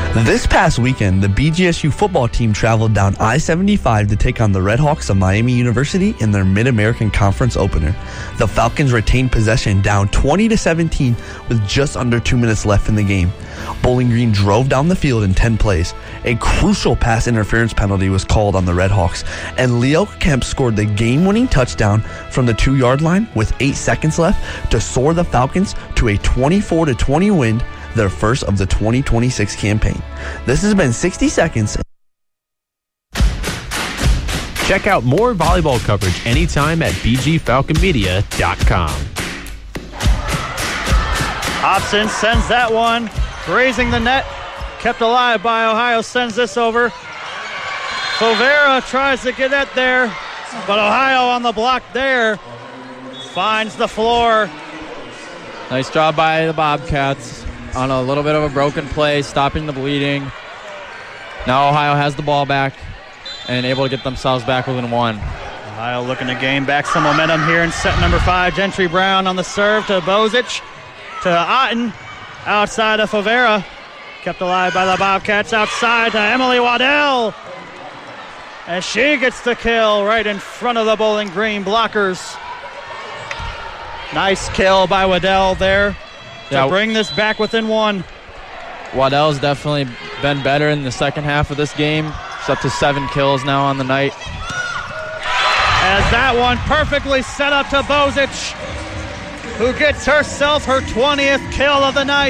This past weekend, the BGSU football team traveled down I-75 to take on the Redhawks of Miami University in their Mid-American Conference opener. The Falcons retained possession down 20-17 with just under 2 minutes left in the game. Bowling Green drove down the field in 10 plays. A crucial pass interference penalty was called on the Redhawks, and Leo Kemp scored the game-winning touchdown from the 2-yard line with 8 seconds left to soar the Falcons to a 24-20 win, their first of the 2026 campaign. This has been 60 Seconds. Check out more volleyball coverage anytime at bgfalconmedia.com. Hobson sends that one, grazing the net, kept alive by Ohio, sends this over. Fovera tries to get it there, but Ohio on the block there finds the floor. Nice job by the Bobcats on a little bit of a broken play, stopping the bleeding. Now Ohio has the ball back and able to get themselves back within one. Ohio looking to gain back some momentum here in set number 5. Gentry Brown on the serve to Bozic, to Otten, outside of Fovera. Kept alive by the Bobcats, outside to Emily Waddell. And she gets the kill right in front of the Bowling Green blockers. Nice kill by Waddell there to bring this back within one. Waddell's definitely been better in the second half of this game. She's up to 7 kills now on the night. As that one perfectly set up to Bozic, who gets herself her 20th kill of the night.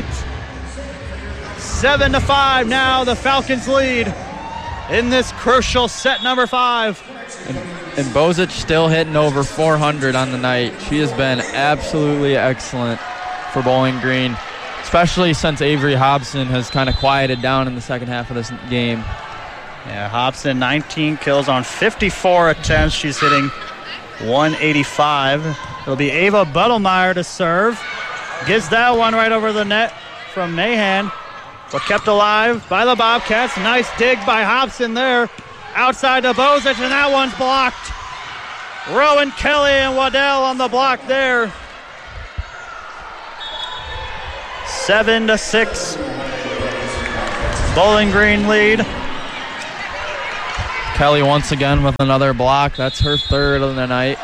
7-5 now, the Falcons lead in this crucial set number 5. And Bozic still hitting over 400 on the night. She has been absolutely excellent for Bowling Green, especially since Avery Hobson has kind of quieted down in the second half of this game. Yeah, Hobson 19 kills on 54 attempts. She's hitting 185. It'll be Ava Buttlemeyer to serve. Gets that one right over the net from Mahan, but kept alive by the Bobcats. Nice dig by Hobson there. Outside to Bozic, and that one's blocked. Rowan Kelly and Waddell on the block there. 7-6. Bowling Green lead. Kelly once again with another block. That's her third of the night.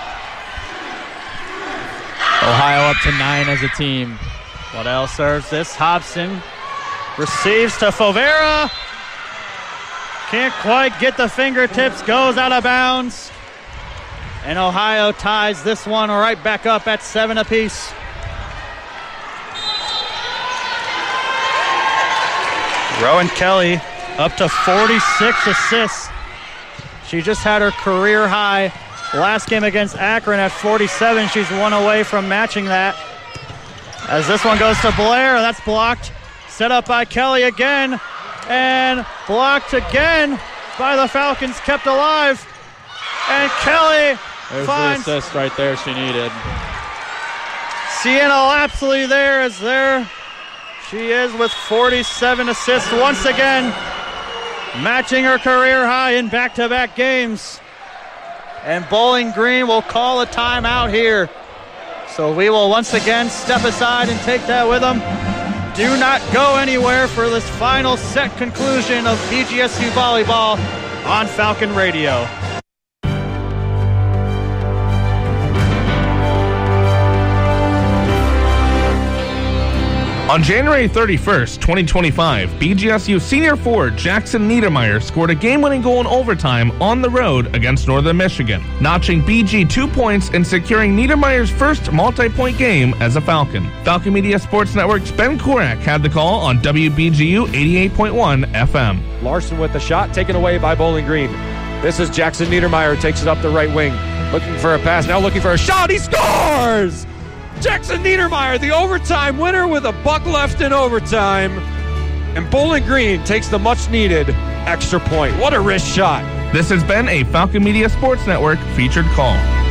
Ohio up to 9 as a team. Waddell serves this. Hobson receives to Fovera. Can't quite get the fingertips. Goes out of bounds. And Ohio ties this one right back up at 7 apiece. Rowan Kelly up to 46 assists. She just had her career high last game against Akron at 47. She's one away from matching that. As this one goes to Blair, that's blocked. Set up by Kelly again, and blocked again by the Falcons, kept alive. And Kelly finds the assist right there she needed. Sienna Lapsley there is there. She is with 47 assists once again, matching her career high in back-to-back games. And Bowling Green will call a timeout here. So we will once again step aside and take that with them. Do not go anywhere for this final set conclusion of BGSU Volleyball on Falcon Radio. On January 31st, 2025, BGSU senior forward Jackson Niedermeyer scored a game-winning goal in overtime on the road against Northern Michigan, notching BG 2 points and securing Niedermeyer's first multi-point game as a Falcon. Falcon Media Sports Network's Ben Korak had the call on WBGU 88.1 FM. Larson with the shot taken away by Bowling Green. This is Jackson Niedermeyer, takes it up the right wing, looking for a pass, now looking for a shot, he scores! Jackson Niedermeyer, the overtime winner with a buck left in overtime. And Bowling Green takes the much-needed extra point. What a wrist shot. This has been a Falcon Media Sports Network featured call.